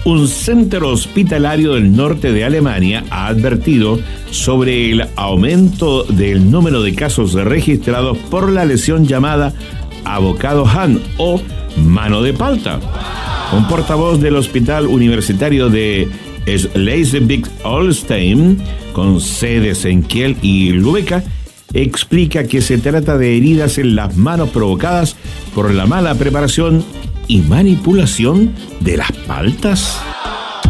Un centro hospitalario del norte de Alemania ha advertido sobre el aumento del número de casos registrados por la lesión llamada avocado hand o mano de palta. Un portavoz del Hospital Universitario de Schleswig-Holstein, con sedes en Kiel y Lübeck, explica que se trata de heridas en las manos provocadas por la mala preparación y manipulación de las paltas.